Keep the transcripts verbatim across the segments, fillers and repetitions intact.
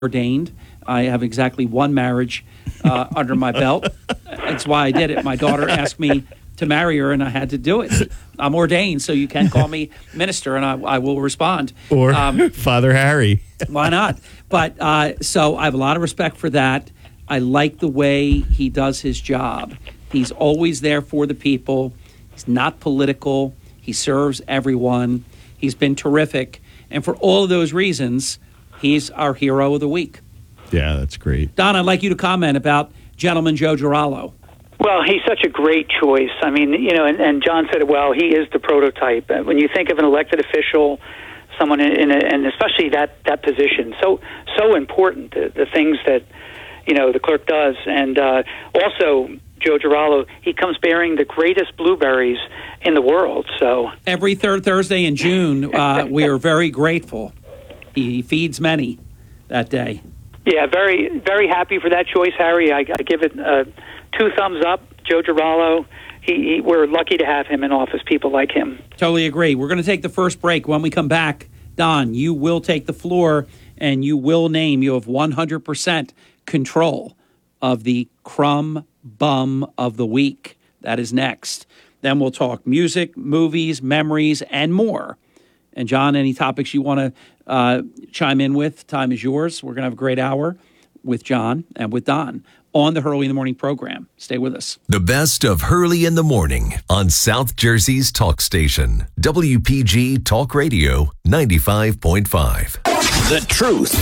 ordained. I have exactly one marriage uh, under my belt. That's why I did it. My daughter asked me to marry her, and I had to do it. I'm ordained, so you can call me minister, and I, I will respond. Or um, Father Harry. Why not? But uh, so I have a lot of respect for that. I like the way he does his job. He's always there for the people. He's not political. He serves everyone. He's been terrific. And for all of those reasons, he's our hero of the week. Yeah, that's great. Don, I'd like you to comment about Gentleman Joe Giraulo. Well, he's such a great choice. I mean, you know, and, and John said it well, he is the prototype. When you think of an elected official, someone in, in a, and especially that, that position, so so important, the, the things that, you know, the clerk does. And uh, also, Joe Giraulo, he comes bearing the greatest blueberries in the world. So every third Thursday in June, uh, we are very grateful. He feeds many that day. Yeah, very, very happy for that choice, Harry. I, I give it uh, two thumbs up. Joe Giraulo, he, he, we're lucky to have him in office, people like him. Totally agree. We're going to take the first break. When we come back, Don, you will take the floor, and you will name, you have one hundred percent control of the Crumb Bum of the Week. That is next. Then we'll talk music, movies, memories, and more. And John, any topics you want to uh, chime in with, time is yours. We're going to have a great hour with John and with Don on the Hurley in the Morning program. Stay with us. The best of Hurley in the Morning on South Jersey's talk station, W P G Talk Radio ninety-five point five. The truth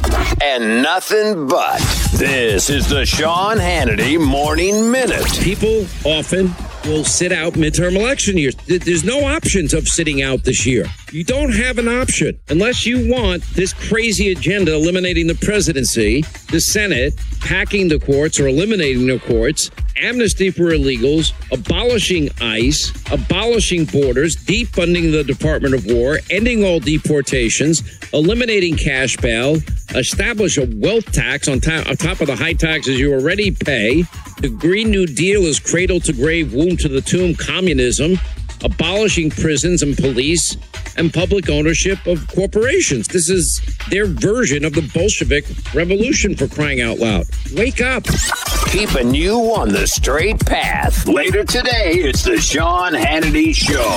and nothing but. This is the Sean Hannity Morning Minute. People often will sit out midterm election years. There's no options of sitting out this year. You don't have an option unless you want this crazy agenda eliminating the presidency, the Senate, packing the courts or eliminating the courts, amnesty for illegals, abolishing ICE, abolishing borders, defunding the Department of War, ending all deportations, eliminating cash bail, establish a wealth tax on, ta- on top of the high taxes you already pay. The Green New Deal is cradle to grave, womb to the tomb communism, abolishing prisons and police, and public ownership of corporations. This is their version of the Bolshevik revolution, for crying out loud. Wake up. Keeping you on the straight path. Later today, it's the Sean Hannity Show.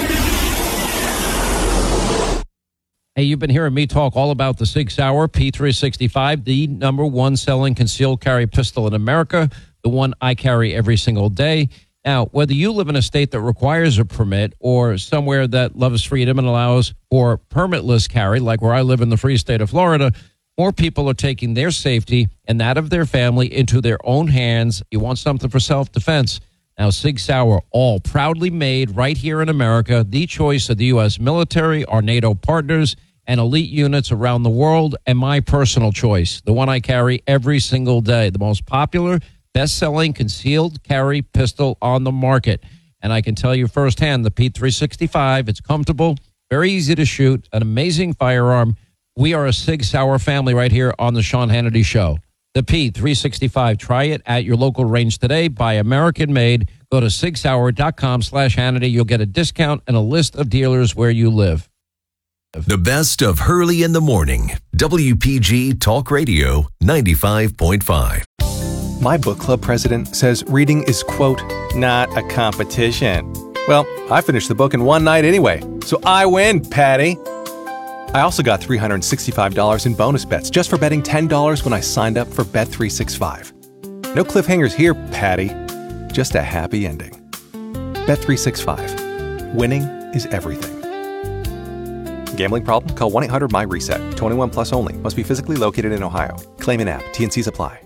Hey, you've been hearing me talk all about the Sig Sauer P three sixty-five, the number one selling concealed carry pistol in America, the one I carry every single day. Now, whether you live in a state that requires a permit or somewhere that loves freedom and allows for permitless carry, like where I live in the free state of Florida, more people are taking their safety and that of their family into their own hands. You want something for self-defense. Now, Sig Sauer, all proudly made right here in America, the choice of the U S military, our NATO partners, and elite units around the world, and my personal choice, the one I carry every single day, the most popular, best-selling concealed carry pistol on the market. And I can tell you firsthand, the P three sixty-five, it's comfortable, very easy to shoot, an amazing firearm. We are a Sig Sauer family right here on the Sean Hannity Show. The P three sixty-five, try it at your local range today, buy American-made. Go to sig sauer dot com slash Hannity. You'll get a discount and a list of dealers where you live. The best of Hurley in the Morning, W P G Talk Radio ninety-five point five. My book club president says reading is, quote, not a competition. Well, I finished the book in one night anyway, so I win, Patty. I also got three hundred sixty-five dollars in bonus bets just for betting ten dollars when I signed up for Bet three sixty-five. No cliffhangers here, Patty. Just a happy ending. Bet three sixty-five. Winning is everything. Gambling problem? Call one eight hundred M Y RESET. twenty-one plus only. Must be physically located in Ohio. Claim in app. T and C's apply.